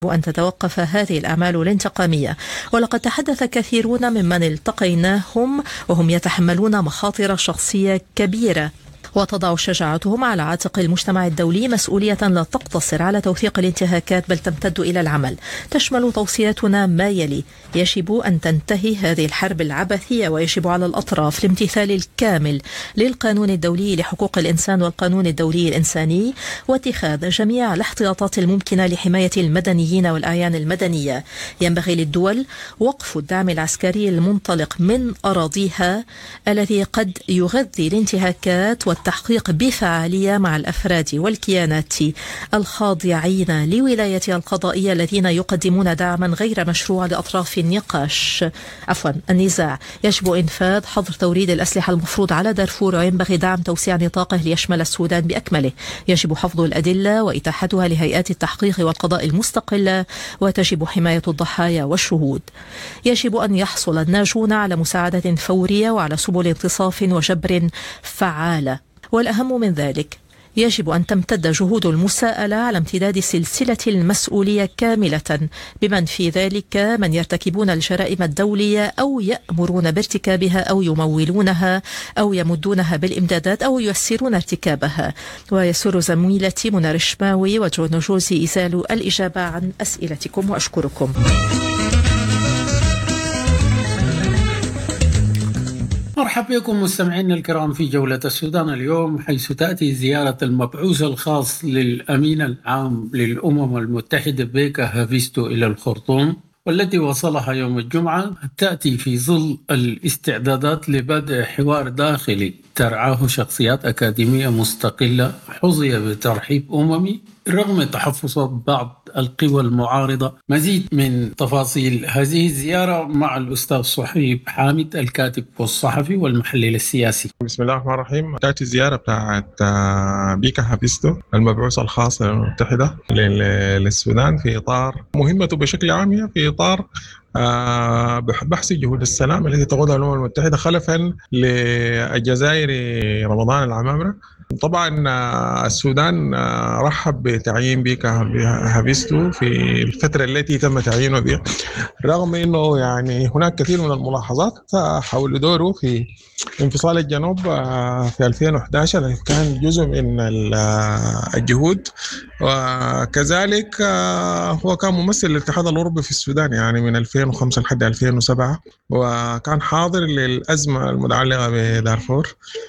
وأن تتوقف هذه الأعمال الانتقامية. ولقد تحدث كثيرون ممن التقيناهم وهم يتحملون مخاطر شخصية كبيرة، وتضع شجاعتهم على عاتق المجتمع الدولي مسؤولية لا تقتصر على توثيق الانتهاكات بل تمتد إلى العمل. تشمل توصياتنا ما يلي: يجب أن تنتهي هذه الحرب العبثية، ويجب على الأطراف الامتثال الكامل للقانون الدولي لحقوق الإنسان والقانون الدولي الإنساني، واتخاذ جميع الاحتياطات الممكنة لحماية المدنيين والأعيان المدنية. ينبغي للدول وقف الدعم العسكري المنطلق من أراضيها الذي قد يغذي الانتهاكات، والتحقيق بفعالية مع الأفراد والكيانات الخاضعين لولايتها القضائية الذين يقدمون دعما غير مشروع لأطراف النزاع. يجب إنفاذ حظر توريد الأسلحة المفروض على دارفور، وينبغي دعم توسيع نطاقه ليشمل السودان بأكمله. يجب حفظ الأدلة وإتاحتها لهيئات التحقيق والقضاء المستقلة، وتجب حماية الضحايا والشهود. يجب أن يحصل الناجون على مساعدة فورية وعلى سبل انتصاف وجبر فعالة. والأهم من ذلك، يجب أن تمتد جهود المساءلة على امتداد سلسلة المسؤولية كاملة، بمن في ذلك من يرتكبون الجرائم الدولية أو يأمرون بارتكابها أو يمولونها أو يمدونها بالإمدادات أو ييسرون ارتكابها. ويسر زميلتي منى رشماوي وجون جوزي إزالو الإجابة عن أسئلتكم، وأشكركم. مرحبا بكم مستمعينا الكرام في جولة السودان اليوم، حيث تأتي زيارة المبعوث الخاص للأمين العام للأمم المتحدة بيكا هافيستو إلى الخرطوم، والتي وصلها يوم الجمعة، تأتي في ظل الاستعدادات لبدء حوار داخلي ترعاه شخصيات أكاديمية مستقلة حظي بترحيب أممي رغم تحفظات بعض القوى المعارضة. مزيد من تفاصيل هذه الزيارة مع الأستاذ صحيب حامد، الكاتب والصحفي والمحلل السياسي. بسم الله الرحمن الرحيم. تأتي زيارة بتاعت بيكا هافيستو المبعوث الخاص للأمم المتحدة للسودان في إطار مهمته بشكل عام، في إطار بحث جهود السلام التي تقودها الأمم المتحدة خلفا للجزائر رمضان العمامرة. طبعا السودان رحب بتعيين بيكا هافيستو في الفترة التي تم تعيينه بها، رغم أنه يعني هناك كثير من الملاحظات حول دوره في انفصال الجنوب في 2011 كان جزء من الجهود، وكذلك هو كان ممثل للاتحاد الأوروبي في السودان يعني من 2005 لحد 2007، وكان حاضر للأزمة المتعلقة بدارفور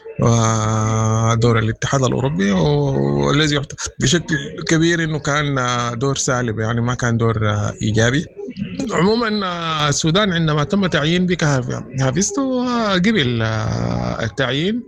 ودور الاتحاد الأوروبي، والذي يعتبر بشكل كبير أنه كان دور سالب، يعني ما كان دور إيجابي. عموما السودان عندما تم تعيين بيكا هافيستو قبل التعيين،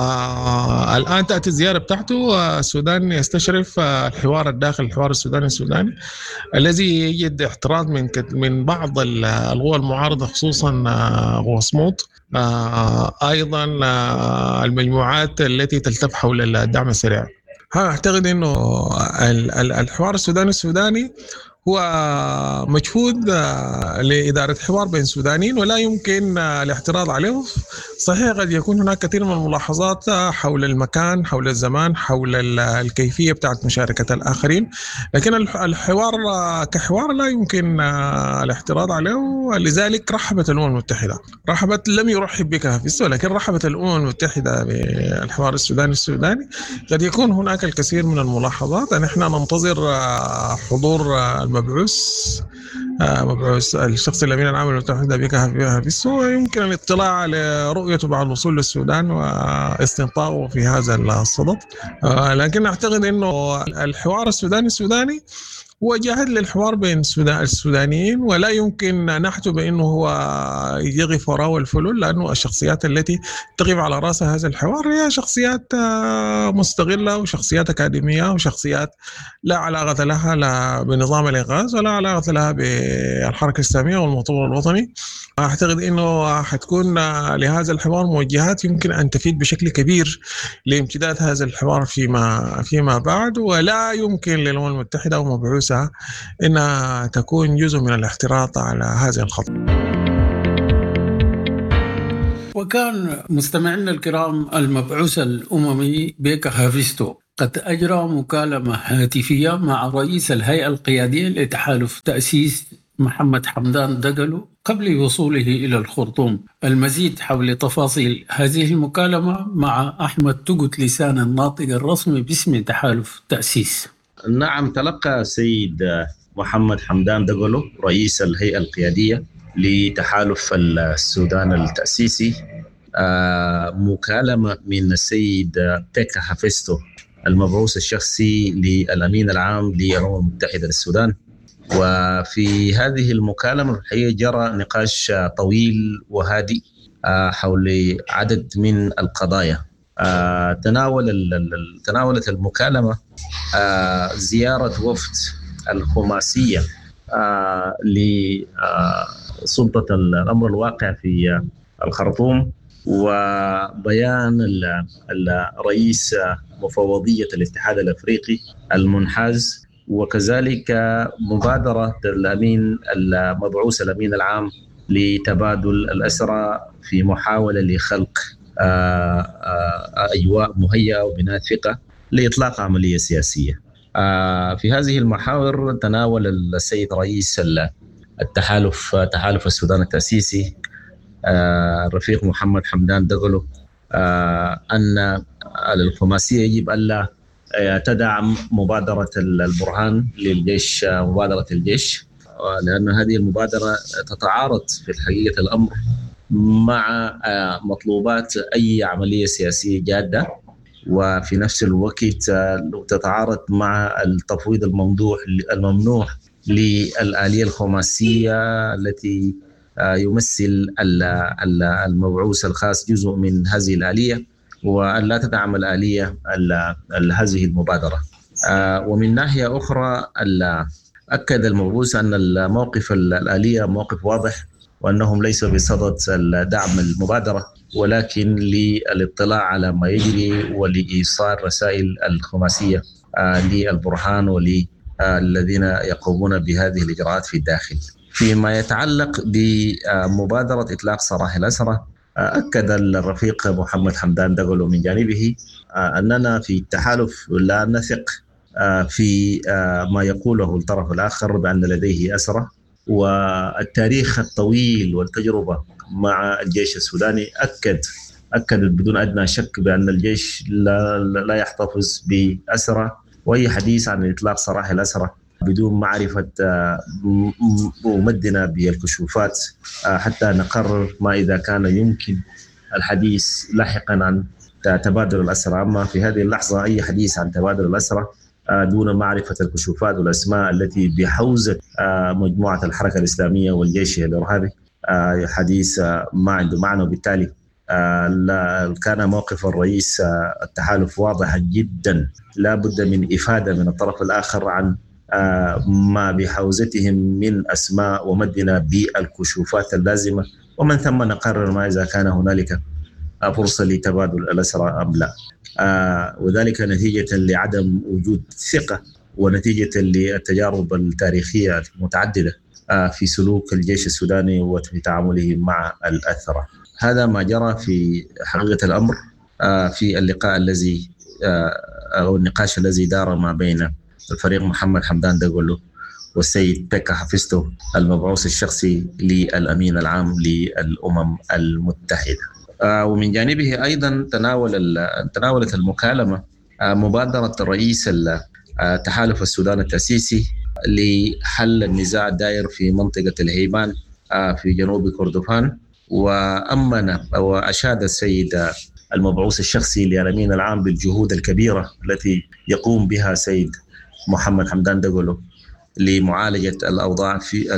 والآن تأتي الزيارة بتاعته. السودان يستشرف الحوار الداخلي، الحوار السوداني الذي يجد احتراض من بعض القوى المعارضة، خصوصا غوصموط، أيضا المجموعات التي تلتف حول الدعم السريع. أعتقد أنه الحوار السوداني هو مجهود لإدارة حوار بين سودانيين ولا يمكن الاعتراض عليه. صحيح قد يكون هناك كثير من الملاحظات حول المكان، حول الزمان، حول الكيفية بتاعت مشاركة الآخرين، لكن الحوار كحوار لا يمكن الاعتراض عليه. لذلك رحبت الأمم المتحدة، لم يرحب بك هافيستو، لكن رحبت الأمم المتحدة بالحوار السوداني. قد يكون هناك الكثير من الملاحظات. نحن ننتظر حضور مبعوث الشخص الأمين العام للأمم المتحدة بيكا هافيستو، يمكن الاطلاع على رؤيته بعد الوصول للسودان واستنطاقه في هذا الصدد. لكن أعتقد أنه الحوار السوداني هو جاهد للحوار بين السودانيين، ولا يمكن نحته بأنه هو يقف وراء الفلول، لأنه الشخصيات التي تقف على رأس هذا الحوار هي شخصيات مستغلة وشخصيات أكاديمية وشخصيات لا علاقة لها لا بنظام الإنقاذ ولا علاقة لها بالحركة الإسلامية والمؤتمر الوطني. أعتقد أنه حتكون لهذا الحوار موجهات يمكن أن تفيد بشكل كبير لامتداد هذا الحوار فيما بعد، ولا يمكن للأمم المتحدة ومبعوثها أنها تكون جزء من الاحتراط على هذه الخطوة. وكان مستمعينا الكرام المبعوث الأممي بيكا هافيستو قد أجرى مكالمة هاتفية مع رئيس الهيئة القيادية لتحالف تأسيس محمد حمدان دقلو قبل وصوله إلى الخرطوم. المزيد حول تفاصيل هذه المكالمة مع أحمد تقت لسان الناطق الرسمي باسم تحالف تأسيس. نعم، تلقى سيد محمد حمدان دقلو رئيس الهيئة القيادية لتحالف السودان التأسيسي مكالمة من السيد بيكا هافيستو المبعوث الشخصي للأمين العام للأمم المتحدة للسودان. وفي هذه المكالمة جرى نقاش طويل وهادئ حول عدد من القضايا. تناولت المكالمة زيارة وفد الخماسية لسلطة الأمر الواقع في الخرطوم، وبيان الرئيس مفوضية الاتحاد الأفريقي المنحاز، وكذلك مبادرة الأمين المبعوث الأمين العام لتبادل الأسرى في محاولة لخلق أجواء مهيئة وبناء ثقة لإطلاق عملية سياسية. في هذه المحاور تناول السيد رئيس تحالف السودان التأسيسي الرفيق محمد حمدان دقلو أن الخماسية يجب ألا تدعم مبادرة البرهان للجيش، مبادرة الجيش، لأن هذه المبادرة تتعارض في الحقيقة الأمر مع مطلوبات أي عملية سياسية جادة، وفي نفس الوقت تتعارض مع التفويض الممنوع للآلية الخماسية التي يمثل المبعوث الخاص جزء من هذه الآلية، وأن لا تدعم الآلية هذه المبادرة. ومن ناحية أخرى أكد المبعوث أن الموقف الآلية موقف واضح، وأنهم ليسوا بصدد دعم المبادرة، ولكن للاطلاع على ما يجري ولإيصال رسائل الخماسية للبرهان وللذين يقومون بهذه الإجراءات في الداخل. فيما يتعلق بمبادرة إطلاق سراح الأسرى، أكد الرفيق محمد حمدان دقلو من جانبه أننا في التحالف لا نثق في ما يقوله الطرف الآخر بأن لديه أسرى، والتاريخ الطويل والتجربة مع الجيش السوداني أكد بدون أدنى شك بأن الجيش لا يحتفظ بأسرى، وأي حديث عن إطلاق سراح الأسرى بدون معرفة ومدنا بالكشوفات حتى نقرر ما إذا كان يمكن الحديث لاحقا عن تبادل الأسرى. أما في هذه اللحظة أي حديث عن تبادل الأسرى دون معرفة الكشوفات والأسماء التي بحوزة مجموعة الحركة الإسلامية والجيش الإرهابي حديث ما عنده معنى، وبالتالي كان موقف الرئيس التحالف واضحا جدا، لا بد من إفادة من الطرف الآخر عن ما بحوزتهم من أسماء ومدنا بالكشوفات اللازمة، ومن ثم نقرر ما إذا كان هنالك فرصة لتبادل الأسرى أم لا، وذلك نتيجة لعدم وجود ثقة ونتيجة للتجارب التاريخية المتعددة في سلوك الجيش السوداني وفي تعامله مع الأسرى. هذا ما جرى في حقيقة الأمر في اللقاء الذي أو النقاش الذي دار ما بين الفريق محمد حمدان دقلو والسيد بيكا هافيستو المبعوث الشخصي للأمين العام للأمم المتحدة. ومن جانبه أيضا تناولت المكالمة مبادرة الرئيس تحالف السودان التأسيسي لحل النزاع الدائر في منطقة الهيبان في جنوب كردفان، وأمن وأشاد السيد المبعوث الشخصي للأمين العام بالجهود الكبيرة التي يقوم بها سيد محمد حمدان دقلو لمعالجة الأوضاع في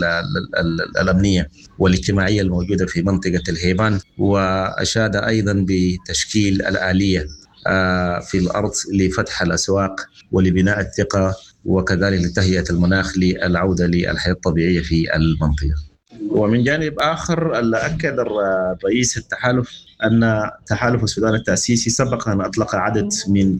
الأمنية والاجتماعية الموجودة في منطقة الهيبان، وأشاد أيضا بتشكيل الآلية في الأرض لفتح الأسواق ولبناء الثقة، وكذلك لتهيئة المناخ للعودة للحياة الطبيعية في المنطقة. ومن جانب آخر أكد رئيس التحالف أن تحالف السودان التأسيسي سبق أن أطلق عدد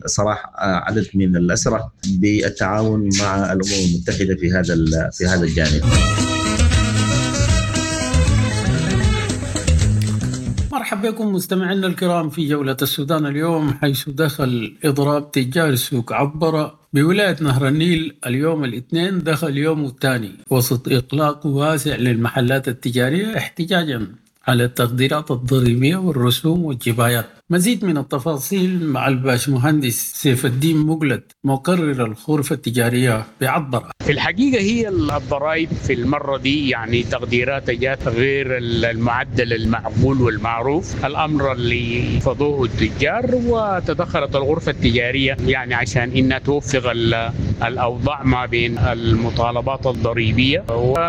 من الأسرى بالتعاون مع الأمم المتحدة في هذا الجانب. مرحبا بكم مستمعينا الكرام في جولة السودان اليوم، حيث دخل إضراب تجار سوق عبرة بولاية نهر النيل اليوم الاثنين دخل يومه الثاني وسط إغلاق واسع للمحلات التجارية احتجاجا على التقديرات الضريبية والرسوم والجبايات. مزيد من التفاصيل مع الباشمهندس سيف الدين مقلد مقرر الغرفة التجارية بعبرة. في الحقيقة هي الضرائب في المرة دي يعني تقديرات جات غير المعدل المعقول والمعروف، الأمر اللي فضوه التجار، وتدخلت الغرفة التجارية يعني عشان إنها توفق الأوضاع ما بين المطالبات الضريبية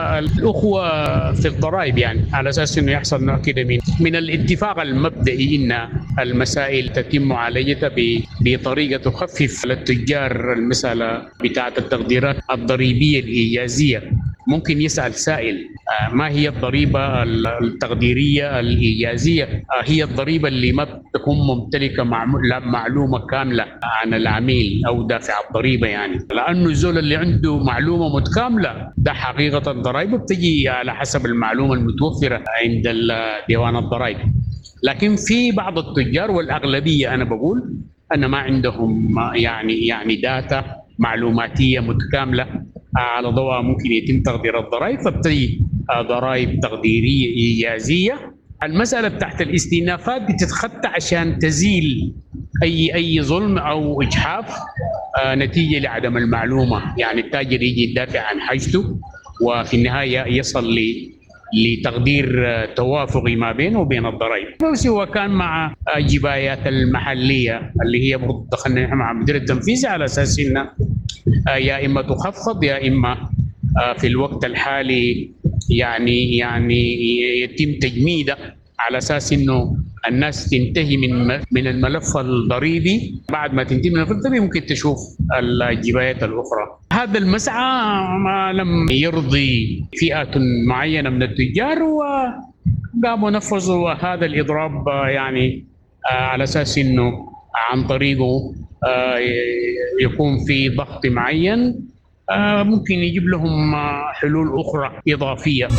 والأخوة في الضرائب، يعني على أساس إنه يحصل نوع كده من الاتفاق المبدئي إن المسائل تتم معالجتها بطريقة تخفف للتجار المسألة بتاعة التقديرات الضريبية الإيجازية. ممكن يسأل سائل ما هي الضريبة التقديرية الإيجازية؟ هي الضريبة اللي ما تكون ممتلكة معلومة كاملة عن العميل أو دافع الضريبة، يعني لأنه الزول اللي عنده معلومة متكاملة ده حقيقة الضرائب بتجي على حسب المعلومة المتوفرة عند ديوان الضرائب. لكن في بعض التجار والأغلبية أنا بقول أن ما عندهم يعني داتا معلوماتية متكاملة على ضوء ممكن يتم تقدير الضرائب، فبتجي ضرائب تقديرية إيجازية. المسألة تحت الاستئنافات بتتخطى عشان تزيل أي ظلم أو إجحاف نتيجة لعدم المعلومة، يعني التاجر يجي يدافع عن حاجته وفي النهاية يصل لتقدير توافقي ما بينه وبين الضرائب. سواء كان مع الجبايات المحلية اللي هي برضه دخلنا نحن مع مدير التنفيذي على أساس إنها يا إما تخفض يا إما في الوقت الحالي يعني يتم تجميدها على أساس إنه الناس تنتهي من الملف الضريبي. بعد ما تنتهي من الملف الضريبي ممكن تشوف الجبايات الأخرى. هذا المسعى ما لم يرضي فئة معينة من التجار وقاموا نفذوا هذا الإضراب يعني على أساس إنه عن طريقه يكون في ضغط معين ممكن يجيب لهم حلول أخرى إضافية.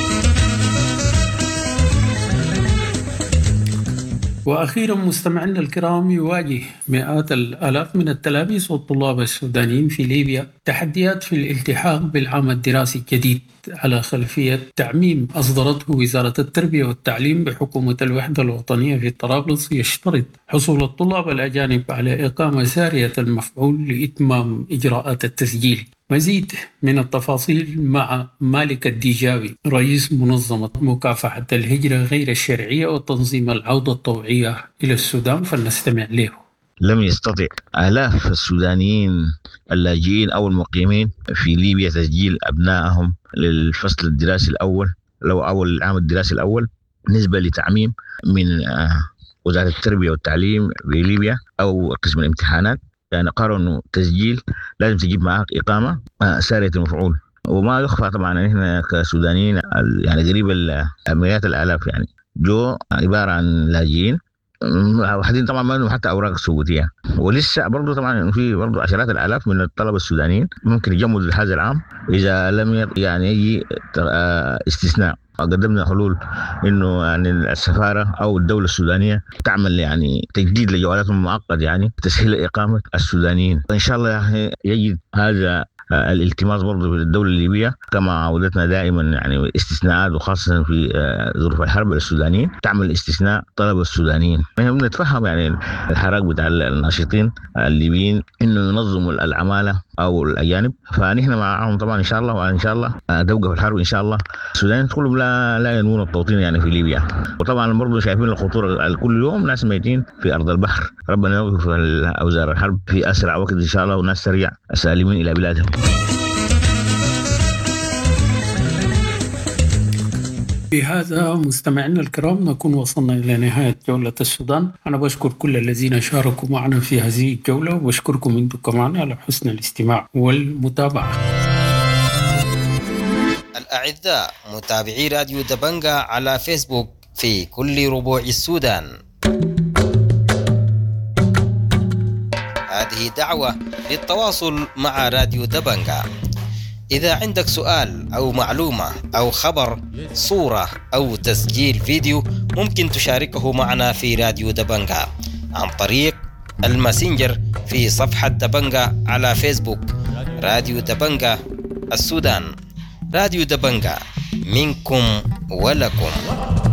وأخيرا مستمعينا الكرام، يواجه مئات الآلاف من التلاميذ والطلاب السودانيين في ليبيا تحديات في الالتحاق بالعام الدراسي الجديد على خلفية تعميم أصدرته وزارة التربية والتعليم بحكومة الوحدة الوطنية في طرابلس يشترط حصول الطلاب الأجانب على إقامة سارية المفعول لإتمام إجراءات التسجيل. مزيد من التفاصيل مع مالك الديجاوي رئيس منظمة مكافحة الهجرة غير الشرعية وتنظيم العودة الطوعية إلى السودان، فلنستمع له. لم يستطع آلاف السودانيين اللاجئين أو المقيمين في ليبيا تسجيل أبنائهم للفصل الدراسي الأول أو العام الدراسي الأول نسبة لتعميم من وزارة التربية والتعليم في ليبيا أو قسم الامتحانات. يعني قرروا إنه تسجيل لازم تجيب معك إقامة سارية المفعول. وما يخفى طبعا إحنا كسودانيين يعني قريب مئات الآلاف يعني جو عبارة عن لاجئين وحدين طبعا ما لهم حتى أوراق ثبوتية، ولسه برضو طبعا في برضو عشرات الآلاف من الطلبة السودانيين ممكن يجمدوا هذا العام إذا لم يعني يجي استثناء. قدمنا حلول إنه يعني السفارة أو الدولة السودانية تعمل يعني تجديد لجوالاتهم المؤقت يعني تسهيل إقامة السودانيين. إن شاء الله يجد هذا الالتماس برضه في الدولة الليبية كما عودتنا دائما يعني استثناءات، وخاصة في ظروف الحرب السودانيين تعمل استثناء طلبة السودانيين. نحن بنتفهم يعني الحراك بتاع الناشطين الليبيين إنه ينظموا العمالة أو الأجانب، فنحن معهم طبعا إن شاء الله، وإن شاء الله توقف الحرب إن شاء الله السودانيين يدخلوا لا ينوون التوطين يعني في ليبيا. وطبعا برضه شايفين الخطورة كل يوم ناس ميتين في أرض البحر. ربنا يوقف أوزار الحرب في أسرع وقت إن شاء الله وناس سريع سالمين إلى بلادهم. بهذا مستمعينا الكرام نكون وصلنا إلى نهاية جولة السودان. أنا بشكر كل الذين شاركوا معنا في هذه الجولة، وبشكركم أنتم كمان على حسن الاستماع والمتابعة. الأعزاء متابعي راديو دبنجا على فيسبوك في كل ربوع السودان، هذه دعوة للتواصل مع راديو دبنجا. إذا عندك سؤال أو معلومة أو خبر، صورة أو تسجيل فيديو، ممكن تشاركه معنا في راديو دبنجة عن طريق الماسنجر في صفحة دبنجة على فيسبوك. راديو دبنجة السودان، راديو دبنجة، منكم ولكم.